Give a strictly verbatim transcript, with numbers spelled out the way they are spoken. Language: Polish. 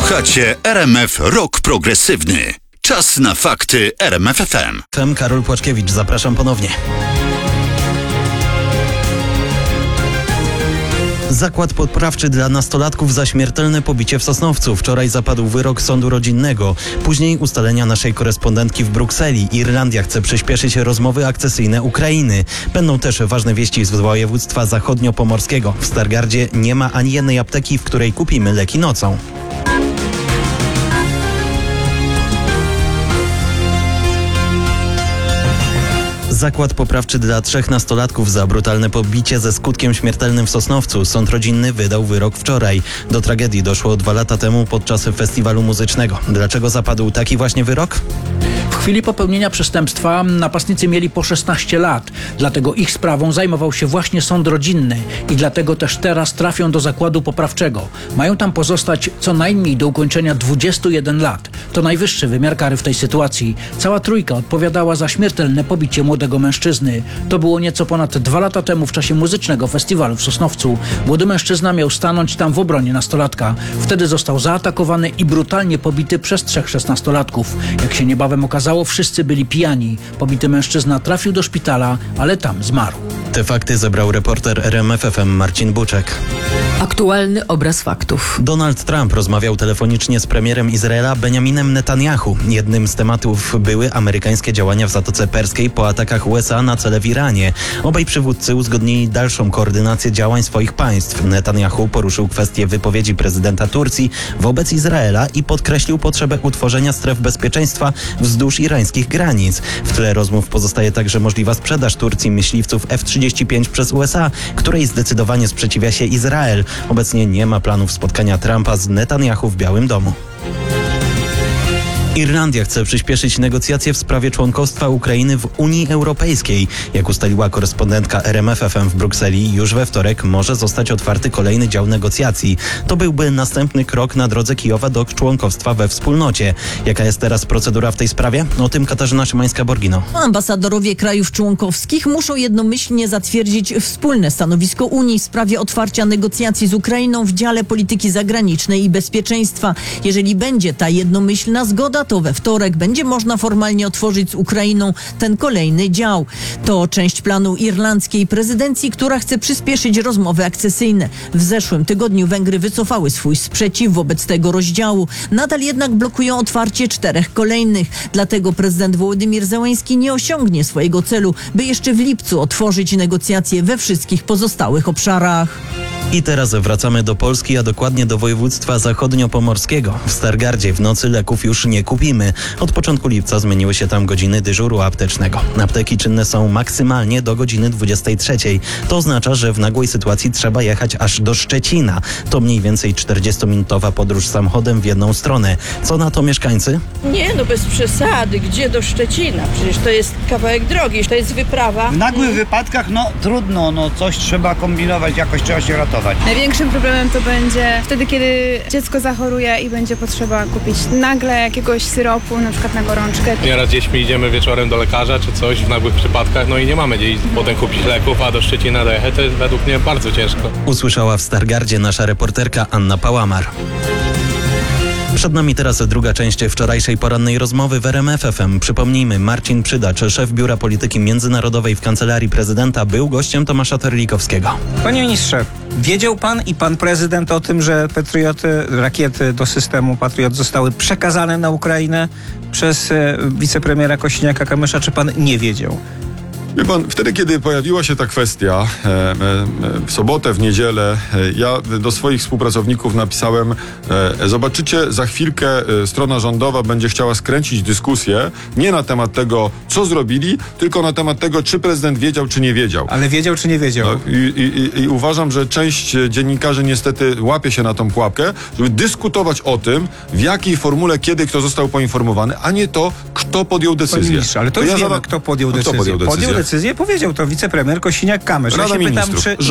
Słuchacie R M F Rock Progresywny. Czas na fakty R M F F M. Karol Płaczkiewicz, zapraszam ponownie. Zakład poprawczy dla nastolatków za śmiertelne pobicie w Sosnowcu. Wczoraj zapadł wyrok sądu rodzinnego. Później ustalenia naszej korespondentki w Brukseli. Irlandia chce przyspieszyć rozmowy akcesyjne Ukrainy. Będą też ważne wieści z województwa zachodniopomorskiego. W Stargardzie nie ma ani jednej apteki, w której kupimy leki nocą. Zakład poprawczy dla trzech nastolatków za brutalne pobicie ze skutkiem śmiertelnym w Sosnowcu. Sąd rodzinny wydał wyrok wczoraj. Do tragedii doszło dwa lata temu podczas festiwalu muzycznego. Dlaczego zapadł taki właśnie wyrok? W chwili popełnienia przestępstwa napastnicy mieli po szesnaście lat. Dlatego ich sprawą zajmował się właśnie sąd rodzinny i dlatego też teraz trafią do zakładu poprawczego. Mają tam pozostać co najmniej do ukończenia dwudziestu jeden lat. To najwyższy wymiar kary w tej sytuacji. Cała trójka odpowiadała za śmiertelne pobicie młodego mężczyzny. To było nieco ponad dwa lata temu w czasie muzycznego festiwalu w Sosnowcu. Młody mężczyzna miał stanąć tam w obronie nastolatka. Wtedy został zaatakowany i brutalnie pobity przez trzech szesnastolatków. Jak się niebawem okazało, wszyscy byli pijani. Pobity mężczyzna trafił do szpitala, ale tam zmarł. Te fakty zebrał reporter R M F F M Marcin Buczek. Aktualny obraz faktów. Donald Trump rozmawiał telefonicznie z premierem Izraela Benjaminem Netanyahu. Jednym z tematów były amerykańskie działania w Zatoce Perskiej po atakach U S A na cele w Iranie. Obaj przywódcy uzgodnili dalszą koordynację działań swoich państw. Netanyahu poruszył kwestię wypowiedzi prezydenta Turcji wobec Izraela i podkreślił potrzebę utworzenia stref bezpieczeństwa wzdłuż irańskich granic. W tle rozmów pozostaje także możliwa sprzedaż Turcji myśliwców F trzydzieści pięć przez U S A, której zdecydowanie sprzeciwia się Izrael. Obecnie nie ma planów spotkania Trumpa z Netanyahu w Białym Domu. Irlandia chce przyspieszyć negocjacje w sprawie członkostwa Ukrainy w Unii Europejskiej. Jak ustaliła korespondentka R M F F M w Brukseli, już we wtorek może zostać otwarty kolejny dział negocjacji. To byłby następny krok na drodze Kijowa do członkostwa we wspólnocie. Jaka jest teraz procedura w tej sprawie? O tym Katarzyna Szymańska-Borgino. Ambasadorowie krajów członkowskich muszą jednomyślnie zatwierdzić wspólne stanowisko Unii w sprawie otwarcia negocjacji z Ukrainą w dziale polityki zagranicznej i bezpieczeństwa. Jeżeli będzie ta jednomyślna zgoda, to we wtorek będzie można formalnie otworzyć z Ukrainą ten kolejny dział. To część planu irlandzkiej prezydencji, która chce przyspieszyć rozmowy akcesyjne. W zeszłym tygodniu Węgry wycofały swój sprzeciw wobec tego rozdziału. Nadal jednak blokują otwarcie czterech kolejnych. Dlatego prezydent Wołodymir Zełenski nie osiągnie swojego celu, by jeszcze w lipcu otworzyć negocjacje we wszystkich pozostałych obszarach. I teraz wracamy do Polski, a dokładnie do województwa zachodniopomorskiego. W Stargardzie w nocy leków już nie kupimy. Od początku lipca zmieniły się tam godziny dyżuru aptecznego. Apteki czynne są maksymalnie do godziny dwudziestej trzeciej. To oznacza, że w nagłej sytuacji trzeba jechać aż do Szczecina. To mniej więcej czterdziestominutowa podróż samochodem w jedną stronę. Co na to mieszkańcy? Nie, no bez przesady. Gdzie do Szczecina? Przecież to jest kawałek drogi, to jest wyprawa. W nagłych wypadkach, no trudno, no coś trzeba kombinować, jakoś trzeba się ratować. Największym problemem to będzie wtedy, kiedy dziecko zachoruje i będzie potrzeba kupić nagle jakiegoś syropu, na przykład na gorączkę. Nieraz z dziećmi idziemy wieczorem do lekarza czy coś w nagłych przypadkach, no i nie mamy gdzie iść, potem kupić leków, a do Szczecina dojechać to jest według mnie bardzo ciężko. Usłyszała w Stargardzie nasza reporterka Anna Pałamar. Przed nami teraz druga część wczorajszej porannej rozmowy w R M F F M. Przypomnijmy, Marcin Przydacz, szef Biura Polityki Międzynarodowej w Kancelarii Prezydenta, był gościem Tomasza Terlikowskiego. Panie ministrze, wiedział pan i pan prezydent o tym, że Patrioty, rakiety do systemu Patriot zostały przekazane na Ukrainę przez e, wicepremiera Kosiniaka-Kamysza, czy pan nie wiedział? Wie pan, wtedy, kiedy pojawiła się ta kwestia, e, e, w sobotę, w niedzielę, e, ja do swoich współpracowników napisałem, e, zobaczycie, za chwilkę e, strona rządowa będzie chciała skręcić dyskusję nie na temat tego, co zrobili, tylko na temat tego, czy prezydent wiedział, czy nie wiedział. Ale wiedział, czy nie wiedział? No, i, i, I uważam, że część dziennikarzy niestety łapie się na tą pułapkę, żeby dyskutować o tym, w jakiej formule, kiedy kto został poinformowany, a nie to, kto podjął decyzję. Panie ministrze, ale to, to już ja wiemy, zada... kto podjął decyzję. Kto podjął decyzję? Podjął decyzję, powiedział to wicepremier Kosiniak-Kamysz. Rada ja się pytam, Ministrów. czy